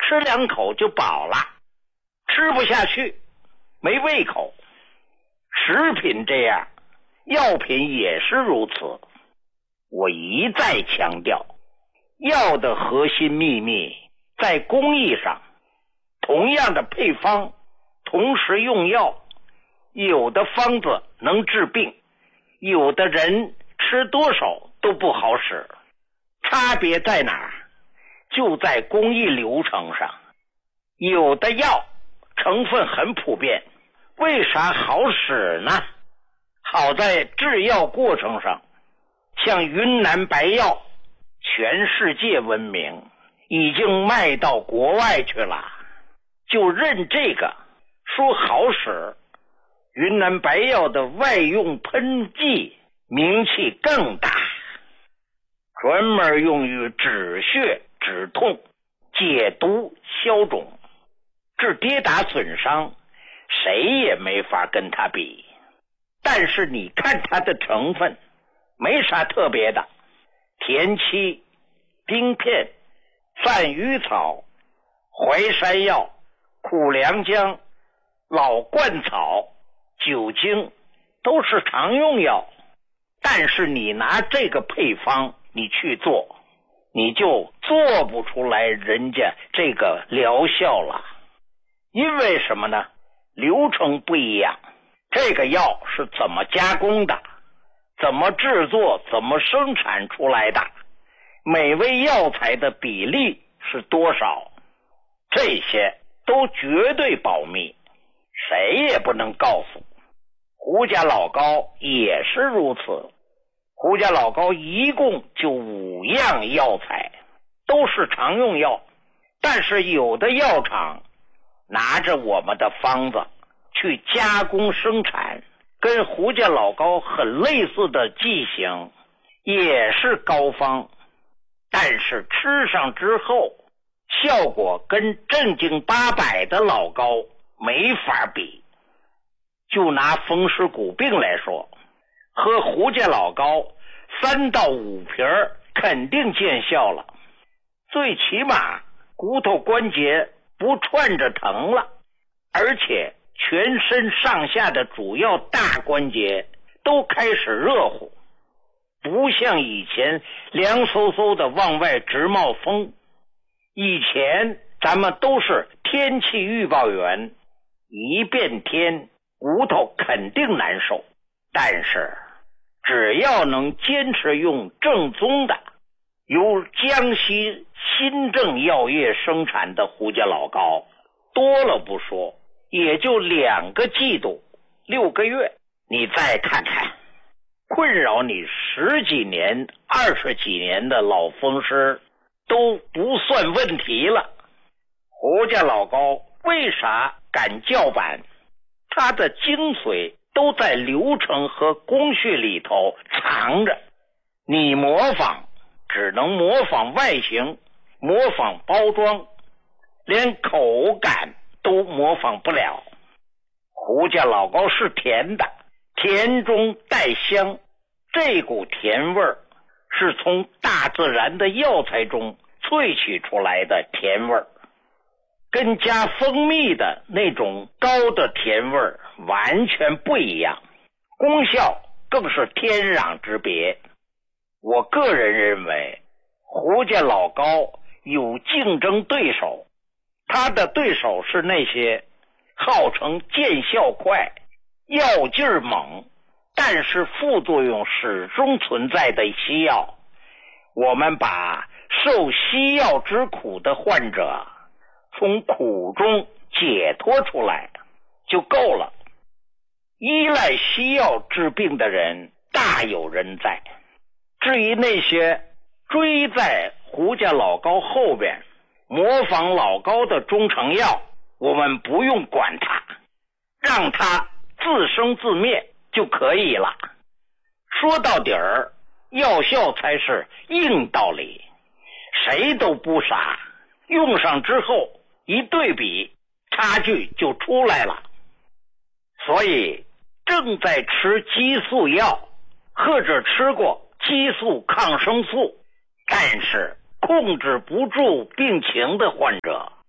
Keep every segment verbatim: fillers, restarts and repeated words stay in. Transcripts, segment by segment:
吃两口就饱了，吃不下去，没胃口。食品这样，药品也是如此。我一再强调，药的核心秘密在工艺上。同样的配方，同时用药，有的方子能治病，有的人吃多少都不好使。差别在哪儿？就在工艺流程上。有的药成分很普遍，为啥好使呢？好在制药过程上，像云南白药，全世界闻名，已经卖到国外去了。就认这个说好使，云南白药的外用喷剂名气更大，专门用于止血、止痛、解毒、消肿、治跌打损伤，谁也没法跟它比。但是你看它的成分没啥特别的，田七、丁片、饭鱼草、淮山药、苦凉姜、老鹳草、酒精都是常用药。但是你拿这个配方你去做，你就做不出来人家这个疗效了。因为什么呢？流程不一样，这个药是怎么加工的，怎么制作，怎么生产出来的，每味药材的比例是多少，这些都绝对保密，谁也不能告诉。胡家老高也是如此，胡家老高一共就五样药材，都是常用药，但是有的药厂拿着我们的方子去加工生产，跟胡家老高很类似的剂型，也是膏方，但是吃上之后效果跟正经八百的老高没法比。就拿风湿骨病来说，喝胡家老高三到五瓶肯定见效了，最起码骨头关节不串着疼了，而且全身上下的主要大关节都开始热乎，不像以前凉飕飕的往外直冒风。以前咱们都是天气预报员，一变天骨头肯定难受，但是只要能坚持用正宗的由江西新郑药业生产的胡家老高，多了不说，也就两个季度六个月，你再看看困扰你十几年二十几年的老风湿都不算问题了。胡家老高为啥敢叫板？它的精髓都在流程和工序里头藏着，你模仿只能模仿外形，模仿包装，连口感都模仿不了。胡家老高是甜的，甜中带香，这股甜味儿是从大自然的药材中萃取出来的甜味儿，跟加蜂蜜的那种高的甜味儿完全不一样，功效更是天壤之别。我个人认为胡家老高有竞争对手，他的对手是那些号称见效快、药劲儿猛，但是副作用始终存在的西药。我们把受西药之苦的患者从苦中解脱出来就够了。依赖西药治病的人大有人在，至于那些追在胡家老高后边模仿老高的中成药，我们不用管它，让它自生自灭就可以了。说到底儿，药效才是硬道理，谁都不傻，用上之后一对比，差距就出来了。所以正在吃激素药或者吃过激素抗生素，但是控制不住病情的患者，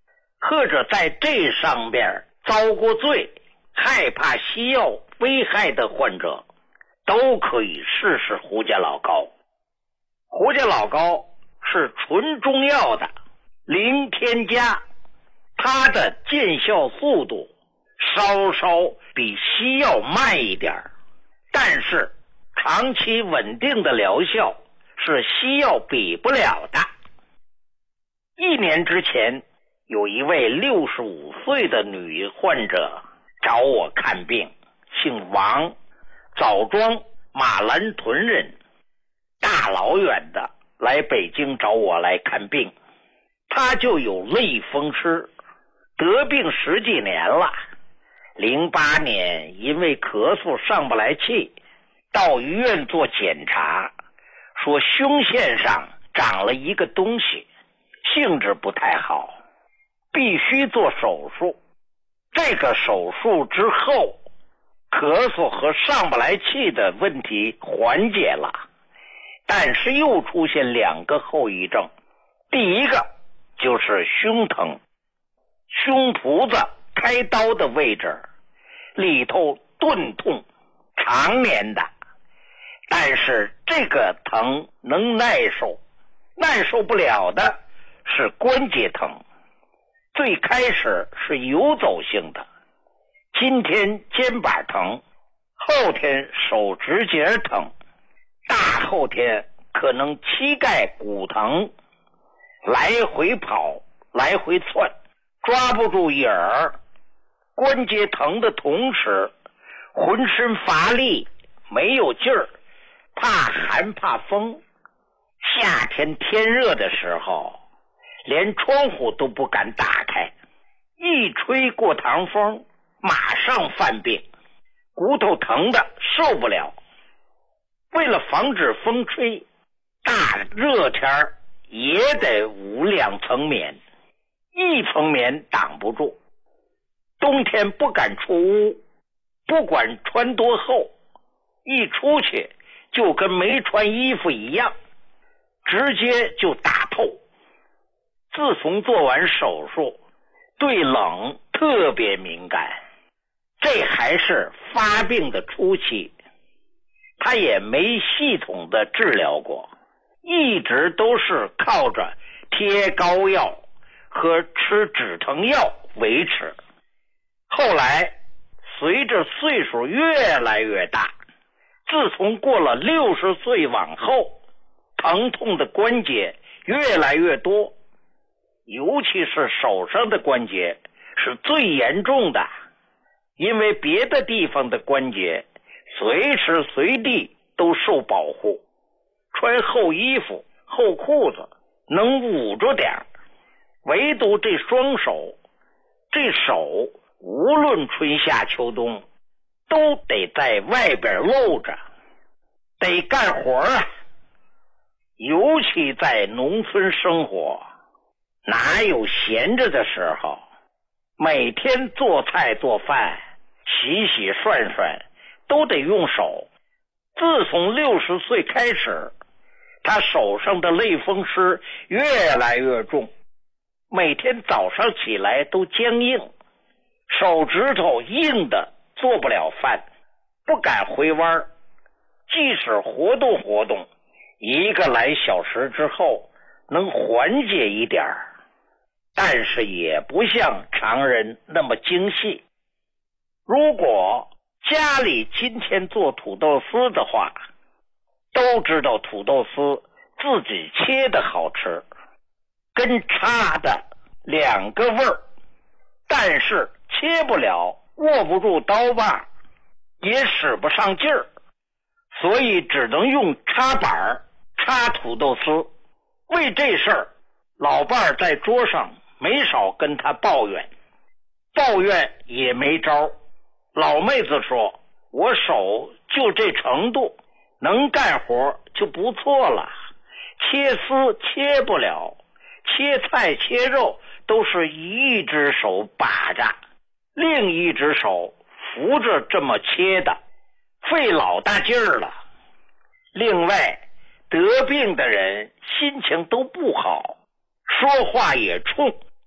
或者在这上边遭过罪，害怕西药危害的患者，都可以试试胡家老膏。胡家老膏是纯中药的，零添加，它的见效速度稍稍比西药慢一点，但是长期稳定的疗效是西药比不了的。一年之前，有一位六十五岁的女患者找我看病，姓王，枣庄马兰屯人，大老远的来北京找我来看病。她就有类风湿，得病十几年了。零八年因为咳嗽上不来气，到医院做检查，说胸腺上长了一个东西，性质不太好，必须做手术。这个手术之后，咳嗽和上不来气的问题缓解了，但是又出现两个后遗症。第一个就是胸疼，胸脯子开刀的位置里头钝痛，常年的，但是这个疼能耐受，耐受不了的是关节疼。最开始是游走性的，今天肩膀疼，后天手指节疼，大后天可能膝盖骨疼，来回跑，来回窜，抓不住影儿。关节疼的同时，浑身乏力，没有劲儿，怕寒怕风。夏天天热的时候，连窗户都不敢打开，一吹过堂风，马上犯病，骨头疼的受不了。为了防止风吹，大热天也得捂两层棉，一层棉挡不住。冬天不敢出屋，不管穿多厚，一出去就跟没穿衣服一样，直接就打透。自从做完手术，对冷特别敏感，这还是发病的初期，他也没系统的治疗过，一直都是靠着贴膏药和吃止疼药维持。后来随着岁数越来越大，自从过了六十岁往后，疼痛的关节越来越多，尤其是手上的关节是最严重的，因为别的地方的关节随时随地都受保护，穿厚衣服厚裤子能捂着点，唯独这双手，这手无论春夏秋冬都得在外边露着，得干活啊。尤其在农村生活，哪有闲着的时候，每天做菜做饭，洗洗涮涮都得用手。自从六十岁开始，他手上的类风湿越来越重，每天早上起来都僵硬，手指头硬的做不了饭，不敢回弯，即使活动活动，一个来小时之后能缓解一点，但是也不像常人那么精细。如果家里今天做土豆丝的话，都知道土豆丝自己切的好吃，跟叉的两个味儿，但是切不了，握不住刀把，也使不上劲儿，所以只能用插板插土豆丝。为这事儿，老伴儿在桌上没少跟他抱怨，抱怨也没招。老妹子说，我手就这程度，能干活就不错了，切丝切不了，切菜切肉都是一只手把着，另一只手扶着这么切的，费老大劲儿了。另外，得病的人心情都不好，说话也冲，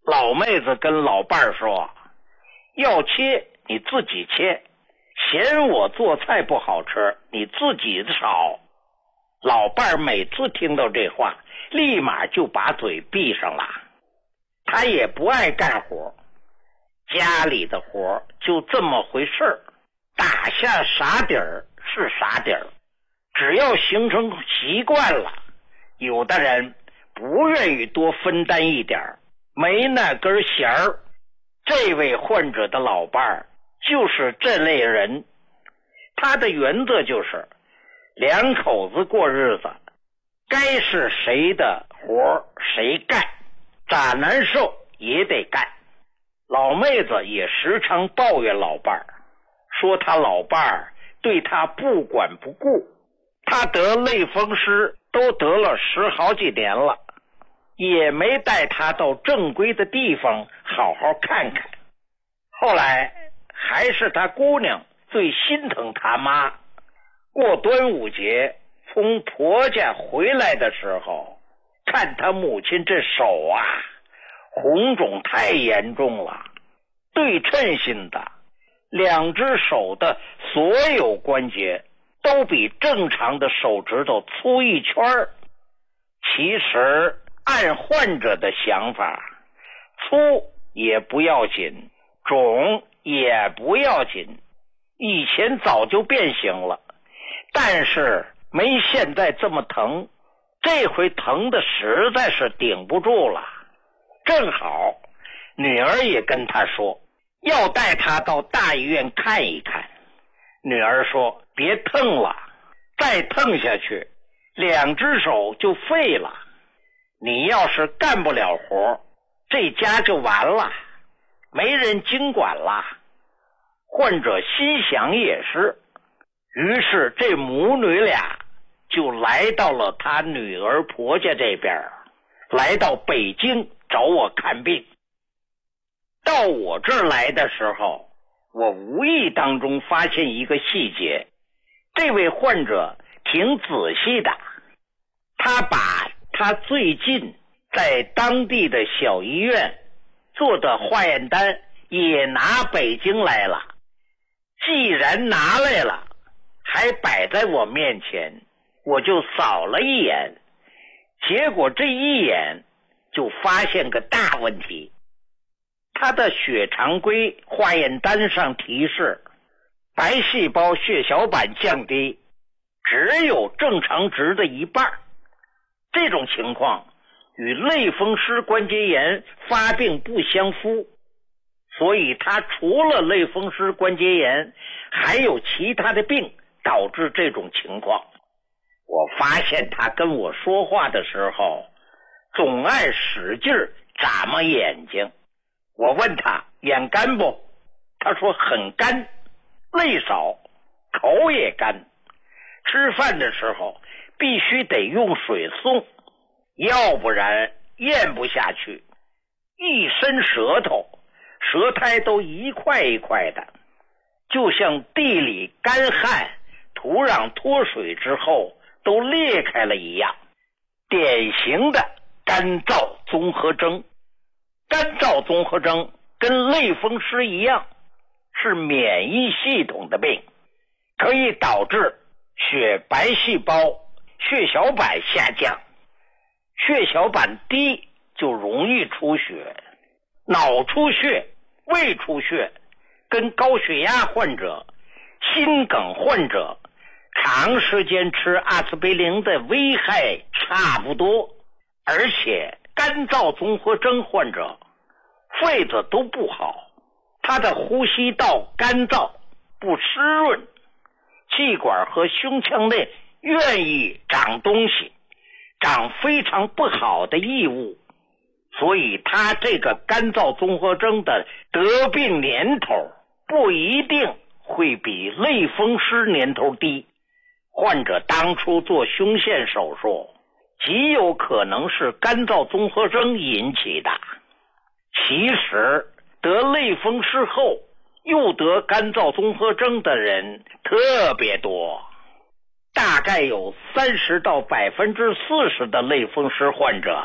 老妹子跟老伴儿说，要切你自己切，嫌我做菜不好吃，你自己炒。老伴儿每次听到这话，立马就把嘴闭上了。他也不爱干活，家里的活就这么回事儿，打下啥底儿是啥底儿，只要形成习惯了，有的人不愿意多分担一点，没那根弦儿。这位患者的老伴儿就是这类人，他的原则就是两口子过日子，该是谁的活谁干，咋难受也得干。老妹子也时常抱怨老伴儿，说他老伴儿对他不管不顾，他得类风湿都得了十好几年了，也没带他到正规的地方好好看看。后来还是他姑娘最心疼他妈，过端午节从婆家回来的时候，看他母亲这手啊，红肿太严重了，对称性的，两只手的所有关节都比正常的手指头粗一圈儿。其实按患者的想法，粗也不要紧，肿也不要紧，以前早就变形了，但是没现在这么疼，这回疼的实在是顶不住了。正好女儿也跟他说要带他到大医院看一看，女儿说别疼了，再疼下去两只手就废了，你要是干不了活，这家就完了，没人经管了。患者心想也是，于是这母女俩就来到了他女儿婆家这边，来到北京找我看病。到我这儿来的时候，我无意当中发现一个细节，这位患者挺仔细的，他把他最近在当地的小医院做的化验单也拿北京来了。既然拿来了，还摆在我面前，我就扫了一眼，结果这一眼就发现个大问题。他的血常规化验单上提示白细胞血小板降低，只有正常值的一半。这种情况与类风湿关节炎发病不相符，所以他除了类风湿关节炎还有其他的病导致这种情况。我发现他跟我说话的时候总爱使劲眨巴眼睛，我问他眼干不，他说很干，泪少，口也干，吃饭的时候必须得用水送，要不然咽不下去，一伸舌头，舌苔都一块一块的，就像地里干旱，土壤脱水之后都裂开了一样，典型的干燥综合征。干燥综合征跟类风湿一样，是免疫系统的病，可以导致血白细胞血小板下降，血小板低就容易出血，脑出血、胃出血跟高血压患者、心梗患者长时间吃阿司匹林的危害差不多。而且干燥综合征患者肺子都不好，他的呼吸道干燥不湿润，气管和胸腔内愿意长东西，长非常不好的异物，所以他这个干燥综合征的得病年头不一定会比类风湿年头低。患者当初做胸腺手术极有可能是干燥综合征引起的。其实得类风湿后又得干燥综合征的人特别多，大概有三十到百分之四十的类风湿患者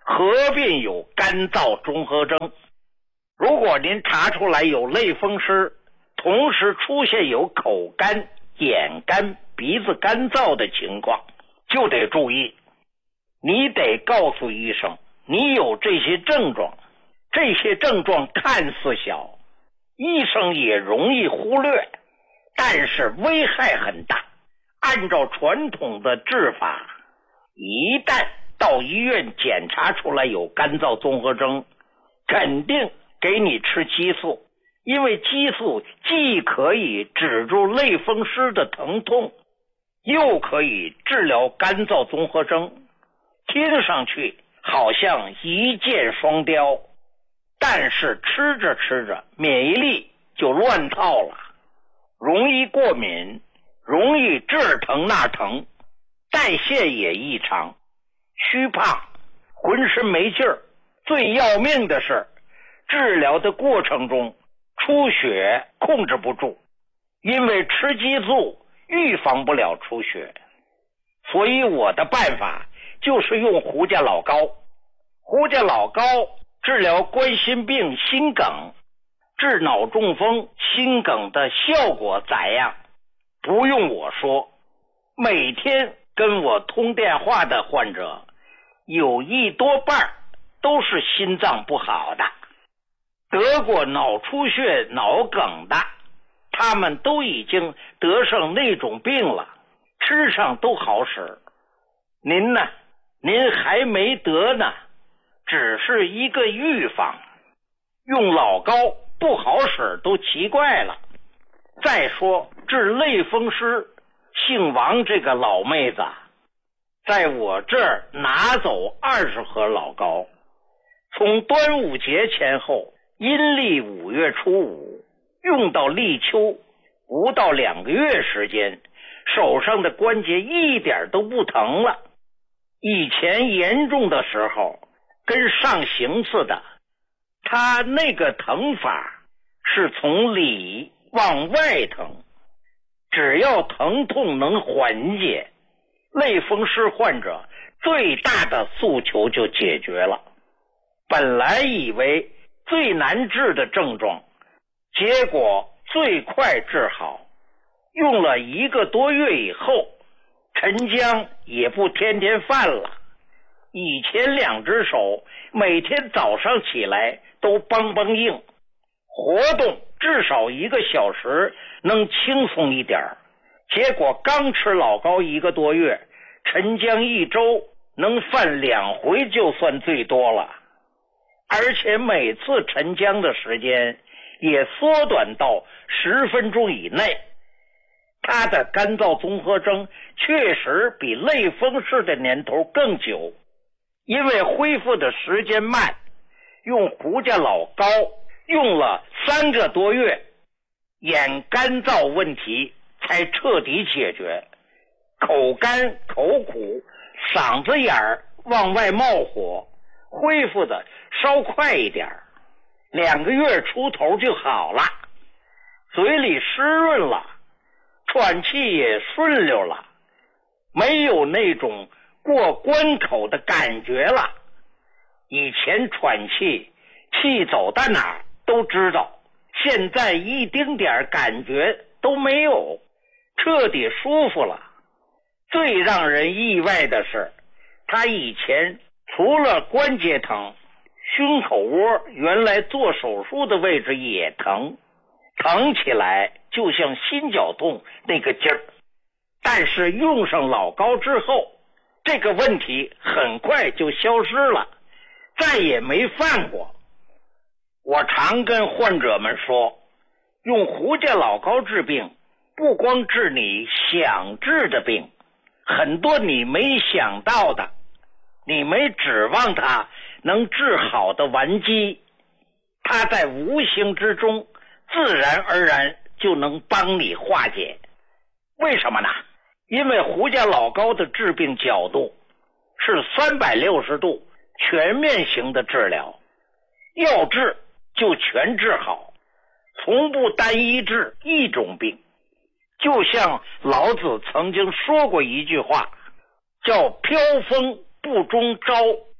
合并有干燥综合征。如果您查出来有类风湿，同时出现有口干、眼干、鼻子干燥的情况，就得注意，你得告诉医生你有这些症状。这些症状看似小，医生也容易忽略，但是危害很大。按照传统的治法，一旦到医院检查出来有干燥综合征，肯定给你吃激素，因为激素既可以止住类风湿的疼痛，又可以治疗干燥综合征，听上去好像一箭双雕，但是吃着吃着免疫力就乱套了，容易过敏，容易这儿疼那疼，代谢也异常，虚胖，浑身没劲儿。最要命的是治疗的过程中出血控制不住，因为吃激素预防不了出血。所以我的办法就是用胡家老膏。胡家老膏治疗冠心病、心梗，治脑中风、心梗的效果咋样？不用我说，每天跟我通电话的患者有一多半都是心脏不好的，得过脑出血、脑梗的，他们都已经得上那种病了，吃上都好使。您呢？您还没得呢，只是一个预防，用老膏不好使都奇怪了。再说治类风湿，姓王这个老妹子在我这儿拿走二十盒老膏，从端午节前后阴历五月初五用到立秋，不到两个月时间，手上的关节一点都不疼了。以前严重的时候跟上刑似的，他那个疼法是从里往外疼，只要疼痛能缓解，类风湿患者最大的诉求就解决了。本来以为最难治的症状，结果最快治好。用了一个多月以后，陈江也不天天犯了。以前两只手每天早上起来都梆梆硬，活动至少一个小时能轻松一点，结果刚吃老膏一个多月，陈江一周能犯两回就算最多了，而且每次陈江的时间也缩短到十分钟以内。他的干燥综合征确实比类风湿的年头更久，因为恢复的时间慢，用胡家老膏用了三个多月，眼干燥问题才彻底解决，口干口苦，嗓子眼儿往外冒火，恢复的稍快一点，两个月出头就好了，嘴里湿润了，喘气也顺溜了，没有那种过关口的感觉了。以前喘气气走到哪儿都知道，现在一丁点感觉都没有，彻底舒服了。最让人意外的是，他以前除了关节疼，胸口窝原来做手术的位置也疼，疼起来就像心绞痛那个劲儿。但是用上老膏之后，这个问题很快就消失了，再也没犯过。我常跟患者们说，用胡家老膏治病，不光治你想治的病，很多你没想到的，你没指望它能治好的顽疾，它在无形之中自然而然就能帮你化解。为什么呢？因为胡家老膏的治病角度是三百六十度全面型的治疗，要治就全治好，从不单一治一种病。就像老子曾经说过一句话，叫飘风不终朝，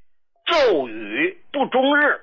骤雨不终日。